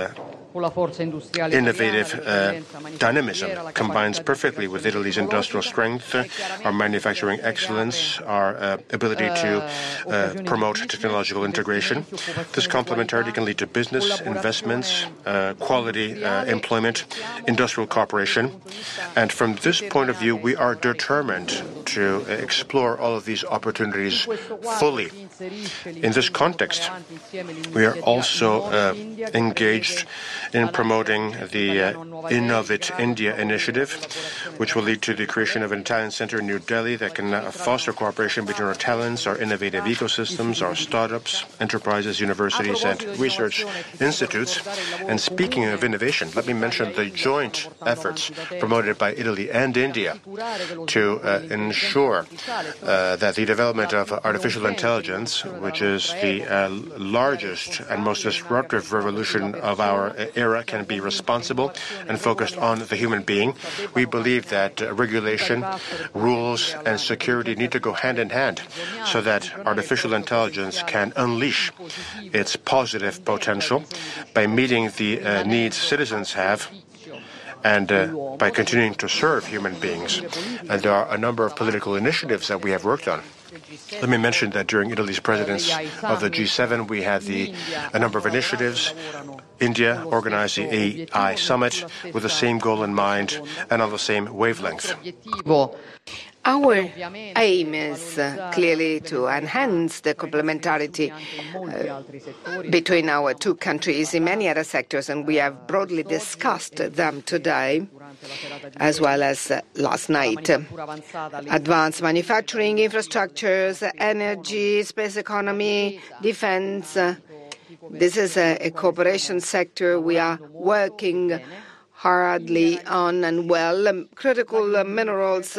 innovative dynamism combines perfectly with Italy's industrial strength, our manufacturing excellence, our ability to promote technological integration. This complementarity can lead to business, investments, quality employment, industrial cooperation. And from this point of view, we are determined to explore all of these opportunities fully. In this context, we are also engaged in promoting the Innovate India initiative, which will lead to the creation of an Italian center in New Delhi that can foster cooperation between our talents, our innovative ecosystems, our startups, enterprises, universities, and research institutes. And speaking of innovation, let me mention the joint efforts promoted by Italy and India to ensure that the development of artificial intelligence, which is the largest and most disruptive revolution of our era, can be responsible and focused on the human being. We believe that regulation, rules, and security need to go hand in hand so that artificial intelligence can unleash its positive potential by meeting the needs citizens have and by continuing to serve human beings. And there are a number of political initiatives that we have worked on. Let me mention that during Italy's presidency of the G7, we had a number of initiatives. India organized the AI Summit with the same goal in mind and on the same wavelength. Our aim is clearly to enhance the complementarity between our two countries in many other sectors, and we have broadly discussed them today as well as last night. Advanced manufacturing, infrastructures, energy, space economy, defense. This is a cooperation sector we are working hardly on and well. Critical minerals,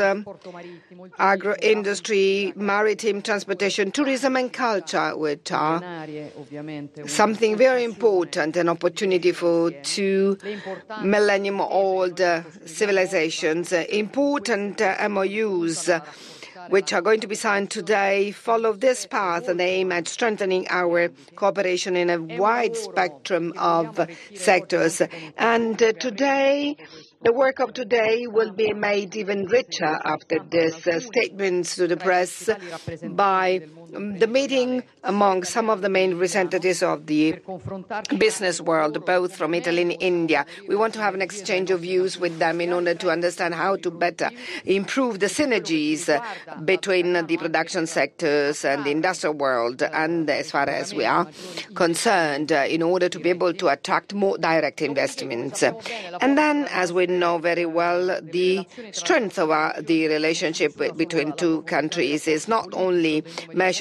agro-industry, maritime transportation, tourism and culture, which are something very important, an opportunity for two millennium-old civilizations. Important MOUs which are going to be signed today follow this path and aim at strengthening our cooperation in a wide spectrum of sectors. And today, the work of today will be made even richer after this statements to the press by the meeting among some of the main representatives of the business world, both from Italy and India. We want to have an exchange of views with them in order to understand how to better improve the synergies between the production sectors and the industrial world, and as far as we are concerned, in order to be able to attract more direct investments. And then, as we know very well, the strength of the relationship between two countries is not only measured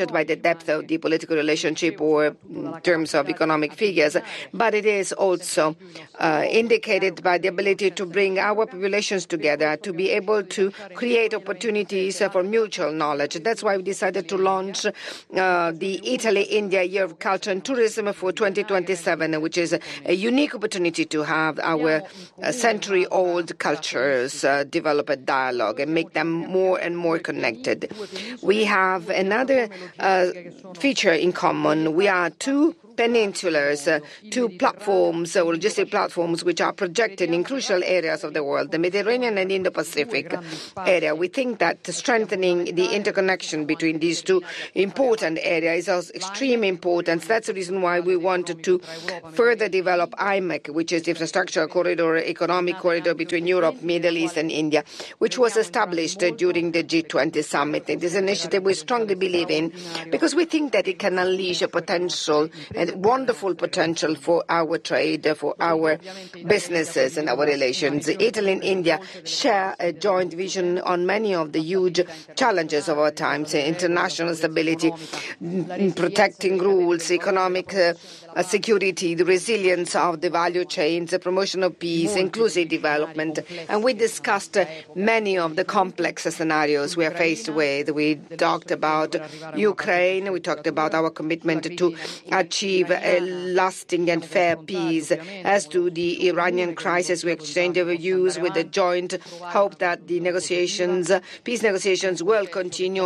measured by the depth of the political relationship or in terms of economic figures, but it is also indicated by the ability to bring our populations together, to be able to create opportunities for mutual knowledge. That's why we decided to launch the Italy-India Year of Culture and Tourism for 2027, which is a unique opportunity to have our century-old cultures develop a dialogue and make them more and more connected. We have another feature in common. We are two peninsulars, two platforms, or logistic platforms, which are projected in crucial areas of the world, the Mediterranean and Indo-Pacific area. We think that strengthening the interconnection between these two important areas is of extreme importance. That's the reason why we wanted to further develop IMEC, which is the infrastructure corridor, economic corridor between Europe, Middle East, and India, which was established during the G20 summit. It is an initiative we strongly believe in because we think that it can unleash a potential, a wonderful potential for our trade, for our businesses and our relations. Italy and India share a joint vision on many of the huge challenges of our times: international stability, protecting rules, economic security, the resilience of the value chains, the promotion of peace, inclusive development. And we discussed many of the complex scenarios we are faced with. We talked about Ukraine, we talked about our commitment to achieve a lasting and fair peace. As to the Iranian crisis, we exchanged our views with the joint hope that the peace negotiations will continue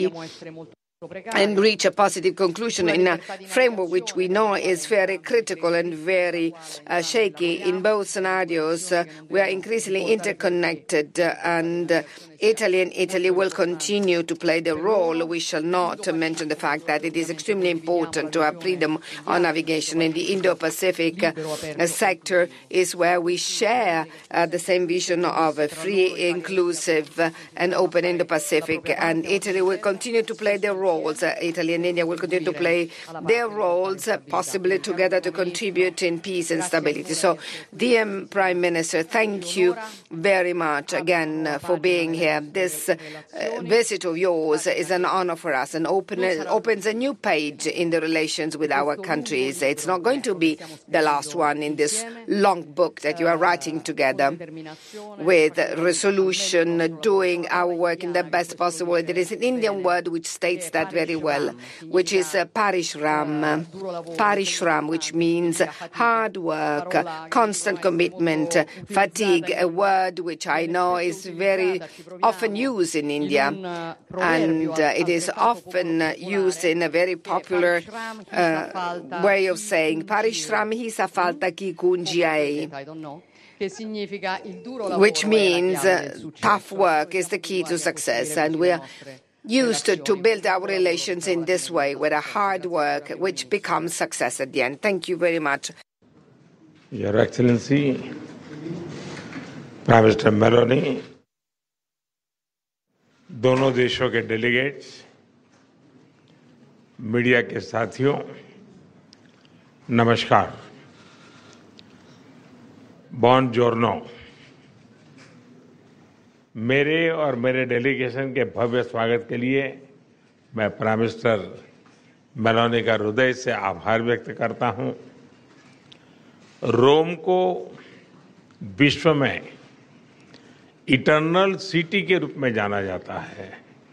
and reach a positive conclusion in a framework which we know is very critical and very shaky. In both scenarios, we are increasingly interconnected, and Italy will continue to play the role. We shall not mention the fact that it is extremely important to have freedom on navigation. In the Indo-Pacific sector is where we share the same vision of a free, inclusive, and open Indo-Pacific, and Italy will continue to play their roles. Italy and India will continue to play their roles, possibly together to contribute in peace and stability. So, dear Prime Minister, thank you very much again for being here. This visit of yours is an honor for us and opens a new page in the relations with our countries. It's not going to be the last one in this long book that you are writing together with resolution, doing our work in the best possible way. There is an Indian word which states that very well, which is Parishram. Parishram, which means hard work, constant commitment, fatigue, a word which I know is very often used in India, and it is often used in a very popular way of saying Parishram hi sa falta ki kunjiai, which means tough work is the key to success, and we are used to build our relations in this way, with a hard work which becomes success at the end. Thank you very much. Your Excellency, Prime Minister Meloni, दोनों देशों के delegates, media के साथियों, नमस्कार। बुongiorno। मेरे और मेरे delegation के भव्य स्वागत के लिए मैं प्राइम मिनिस्टर मेलोनी का हृदय से आभार व्यक्त करता हूं। रोम को विश्व में इटर्नल सिटी के रूप में जाना जाता है।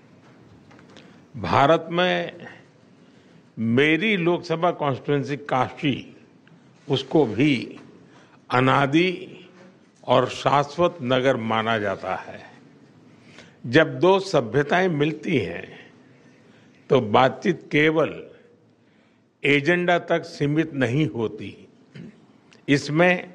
भारत में मेरी लोकसभा कॉन्स्टिट्यूएंसी काशी, उसको भी अनादि और शाश्वत नगर माना जाता है। जब दो सभ्यताएं मिलती हैं तो बातचीत केवल एजेंडा तक सीमित नहीं होती, इसमें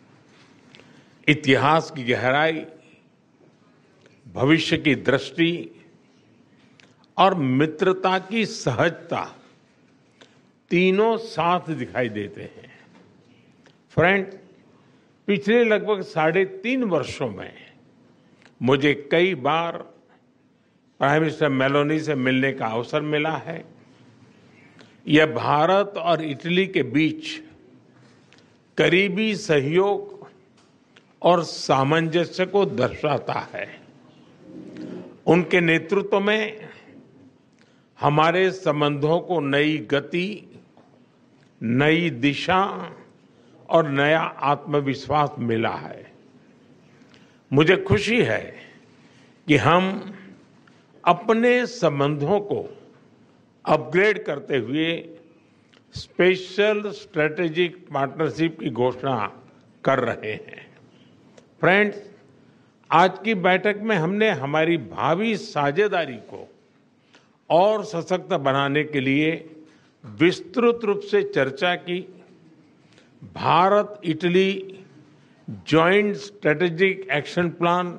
इतिहास की गहराई, भविष्य की दृष्टि और मित्रता की सहजता तीनों साथ दिखाई देते हैं। फ्रेंड, पिछले लगभग 3.5 वर्षों में मुझे कई बार प्राइम मिनिस्टर मेलोनी से मिलने का अवसर मिला है। यह भारत और इटली के बीच करीबी सहयोग और सामंजस्य को दर्शाता है। उनके नेतृत्व में हमारे संबंधों को नई गति, नई दिशा और नया आत्मविश्वास मिला है। मुझे खुशी है कि हम अपने संबंधों को अपग्रेड करते हुए स्पेशल स्ट्रेटेजिक पार्टनरशिप की घोषणा कर रहे हैं। फ्रेंड्स, आज की बैठक में हमने हमारी भावी साझेदारी को और सशक्त बनाने के लिए विस्तृत रूप से चर्चा की। Bharat Italy joint strategic action plan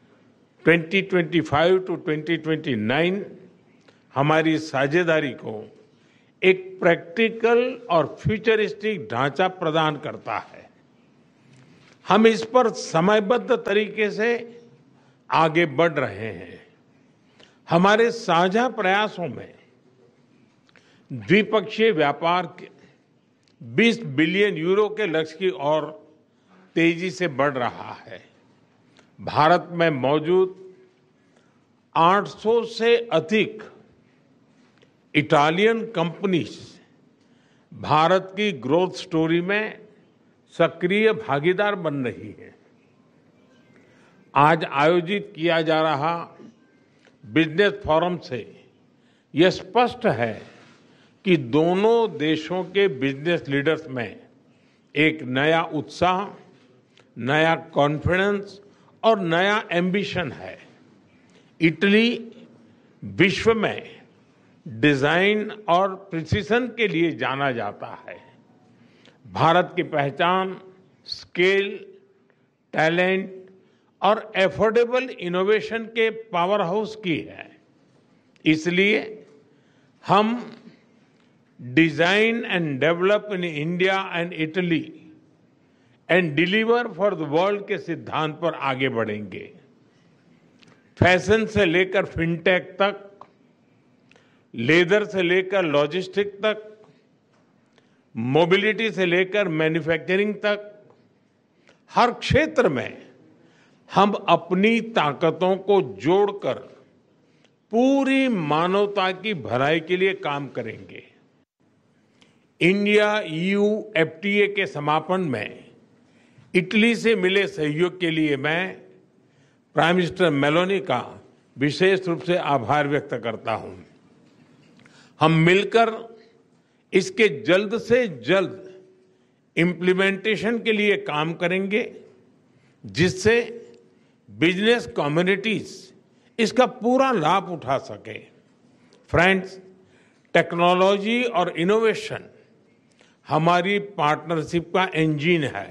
2025 to 2029 हमारी साझेदारी को एक प्रैक्टिकल और फ्यूचरिस्टिक ढांचा प्रदान करता है। हम इस पर समयबद्ध तरीके से आगे बढ़ रहे हैं। हमारे साझा प्रयासों में द्विपक्षीय व्यापार के 20 बिलियन यूरो के लक्ष्य की ओर तेजी से बढ़ रहा है। भारत में मौजूद 800 से अधिक इटालियन कंपनीज भारत की ग्रोथ स्टोरी में सक्रिय भागीदार बन रही है। आज आयोजित किया जा रहा बिजनेस फोरम से यह स्पष्ट है कि दोनों देशों के बिजनेस लीडर्स में एक नया उत्साह, नया कॉन्फिडेंस और नया एम्बिशन है। इटली विश्व में डिजाइन और प्रिसीजन के लिए जाना जाता है। भारत की पहचान स्केल, टैलेंट और एफोर्डेबल इनोवेशन के पावर हाउस की है। इसलिए हम design and develop in India and Italy and deliver for the world के सिद्धांत पर आगे बढ़ेंगे। फैशन से लेकर फिनटेक तक, लेदर से लेकर लॉजिस्टिक तक, मोबिलिटी से लेकर मैन्युफैक्चरिंग तक, हर क्षेत्र में हम अपनी ताकतों को जोड़कर पूरी मानवता की भलाई के लिए काम करेंगे। इंडिया EU FTA के समापन में इटली से मिले सहयोग के लिए मैं प्राइम मिनिस्टर मेलोनी का विशेष रूप से आभार व्यक्त करता हूं। हम मिलकर इसके जल्द से जल्द इम्प्लीमेंटेशन के लिए काम करेंगे, जिससे बिजनेस कम्युनिटीज इसका पूरा लाभ उठा सके। फ्रेंड्स, टेक्नोलॉजी और इनोवेशन हमारी पार्टनरशिप का इंजन है।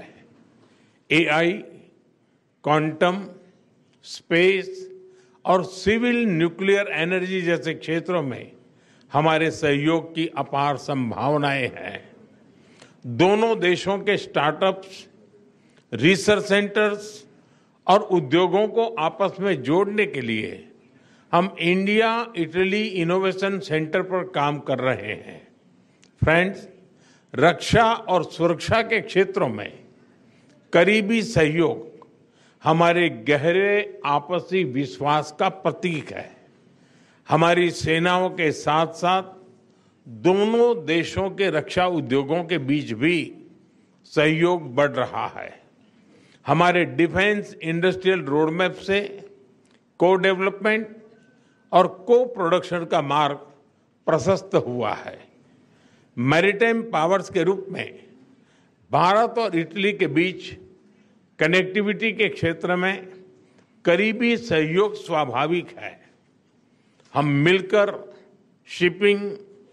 AI, क्वांटम, स्पेस और सिविल न्यूक्लियर एनर्जी जैसे क्षेत्रों में हमारे सहयोग की अपार संभावनाएं हैं। दोनों देशों के स्टार्टअप्स, रिसर्च सेंटर्स और उद्योगों को आपस में जोड़ने के लिए हम इंडिया इटली इनोवेशन सेंटर पर काम कर रहे हैं। फ्रेंड्स, रक्षा और सुरक्षा के क्षेत्रों में करीबी सहयोग हमारे गहरे आपसी विश्वास का प्रतीक है। हमारी सेनाओं के साथ साथ दोनों देशों के रक्षा उद्योगों के बीच भी सहयोग बढ़ रहा है। हमारे डिफेंस इंडस्ट्रियल रोडमैप से को डेवलपमेंट और को प्रोडक्शन का मार्ग प्रशस्त हुआ है। मैरीटाइम पावर्स के रूप में भारत और इटली के बीच कनेक्टिविटी के क्षेत्र में करीबी सहयोग स्वाभाविक है। हम मिलकर शिपिंग,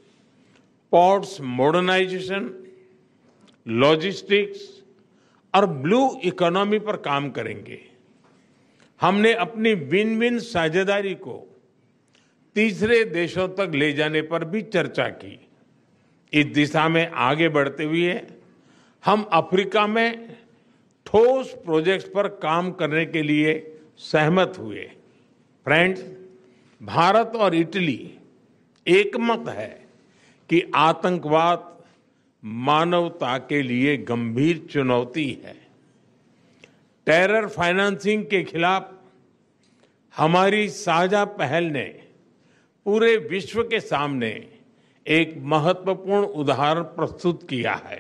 पोर्ट्स मॉडर्नाइजेशन, लॉजिस्टिक्स और ब्लू इकोनॉमी पर काम करेंगे। हमने अपनी विन विन साझेदारी को तीसरे देशों तक ले जाने पर भी चर्चा की। इस दिशा में आगे बढ़ते हुए हम अफ्रीका में ठोस प्रोजेक्ट्स पर काम करने के लिए सहमत हुए। फ्रेंड्स, भारत और इटली एकमत है कि आतंकवाद मानवता के लिए गंभीर चुनौती है। टेरर फाइनेंसिंग के खिलाफ हमारी साझा पहल ने पूरे विश्व के सामने एक महत्वपूर्ण उदाहरण प्रस्तुत किया है।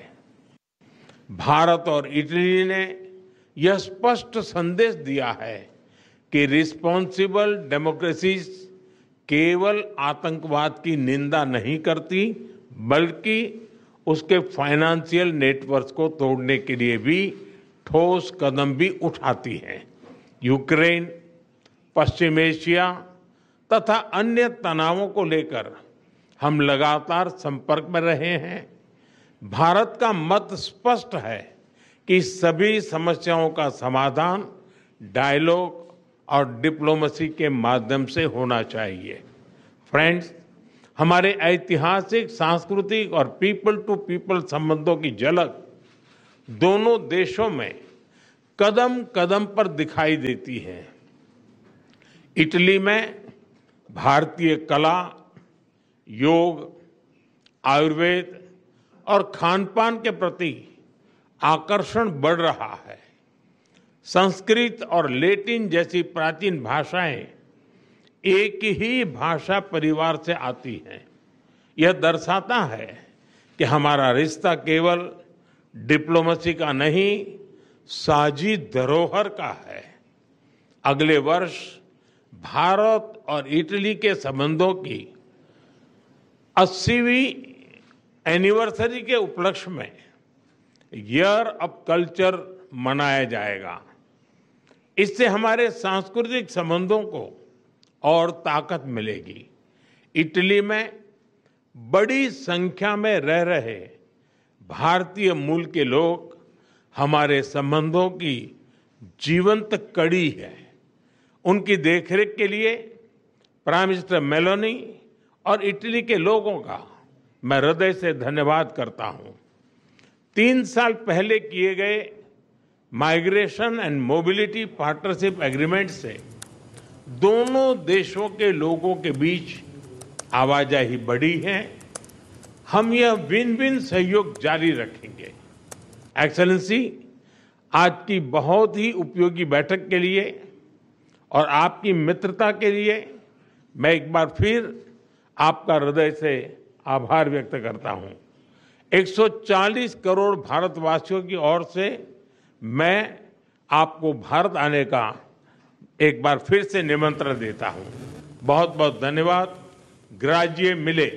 भारत और इटली ने यह स्पष्ट संदेश दिया है कि रिस्पॉन्सिबल डेमोक्रेसीज केवल आतंकवाद की निंदा नहीं करती, बल्कि उसके फाइनेंशियल नेटवर्क को तोड़ने के लिए भी ठोस कदम भी उठाती है। यूक्रेन, पश्चिम एशिया तथा अन्य तनावों को लेकर हम लगातार संपर्क में रहे हैं। भारत का मत स्पष्ट है कि सभी समस्याओं का समाधान डायलॉग और डिप्लोमेसी के माध्यम से होना चाहिए। फ्रेंड्स, हमारे ऐतिहासिक, सांस्कृतिक और पीपल टू पीपल संबंधों की झलक दोनों देशों में कदम कदम पर दिखाई देती है। इटली में भारतीय कला, योग, आयुर्वेद और खान-पान के प्रति आकर्षण बढ़ रहा है। संस्कृत और लैटिन जैसी प्राचीन भाषाएं एक ही भाषा परिवार से आती हैं। यह दर्शाता है कि हमारा रिश्ता केवल डिप्लोमेसी का नहीं, साझी धरोहर का है। अगले वर्ष भारत और इटली के संबंधों की 80वीं एनिवर्सरी के उपलक्ष्य में ईयर ऑफ कल्चर मनाया जाएगा। इससे हमारे सांस्कृतिक संबंधों को और ताकत मिलेगी। इटली में बड़ी संख्या में रह रहे भारतीय मूल के लोग हमारे संबंधों की जीवंत कड़ी है। उनकी देखरेख के लिए प्राइम मिनिस्टर मेलोनी और इटली के लोगों का मैं हृदय से धन्यवाद करता हूं। 3 साल पहले किए गए migration and mobility partnership agreement से दोनों देशों के लोगों के बीच आवाजाही बढ़ी है। हम यह विन विन सहयोग जारी रखेंगे। एक्सेलेंसी, आज की बहुत ही उपयोगी बैठक के लिए और आपकी मित्रता के लिए मैं एक बार फिर आपका हृदय से आभार व्यक्त करता हूं। 140 करोड़ भारतवासियों की ओर से मैं आपको भारत आने का एक बार फिर से निमंत्रण देता हूं। बहुत बहुत धन्यवाद। ग्राजिए मिले।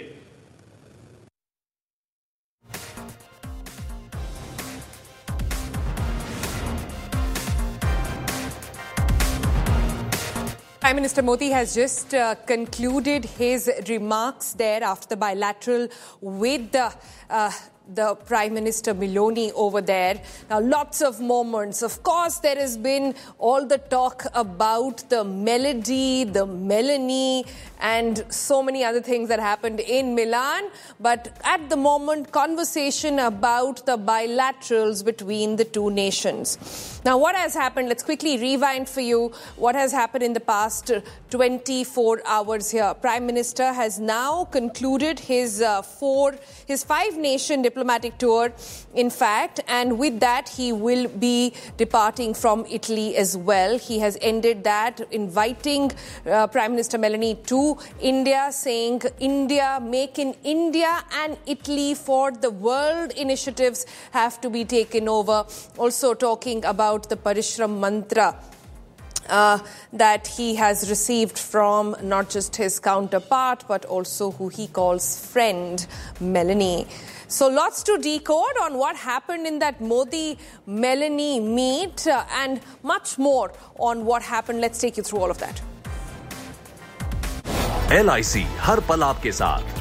Prime Minister Modi has just concluded his remarks there after the bilateral with the Prime Minister Meloni over there. Now, lots of moments. Of course, there has been all the talk about the melody, the Melanie, and so many other things that happened in Milan. But at the moment, conversation about the bilaterals between the two nations. Now, what has happened? Let's quickly rewind for you what has happened in the past 24 hours here. Prime Minister has now concluded his 5-nation diplomatic tour, in fact, and with that he will be departing from Italy as well. He has ended that, inviting Prime Minister Meloni to India, saying India, make in India and Italy for the world initiatives have to be taken over. Also talking about the Parishram Mantra that he has received from not just his counterpart but also who he calls friend, Melanie. So lots to decode on what happened in that Modi-Melanie meet and much more on what happened. Let's take you through all of that. LIC हर पल आपके साथ।